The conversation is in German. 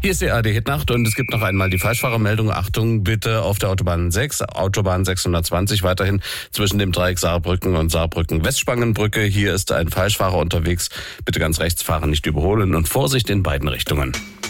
Hier ist die ARD-Hitnacht und es gibt noch einmal die Falschfahrermeldung. Achtung bitte auf der Autobahn 6, Autobahn 620 weiterhin zwischen dem Dreieck Saarbrücken und Saarbrücken-Westspangenbrücke. Hier ist ein Falschfahrer unterwegs. Bitte ganz rechts fahren, nicht überholen und Vorsicht in beiden Richtungen.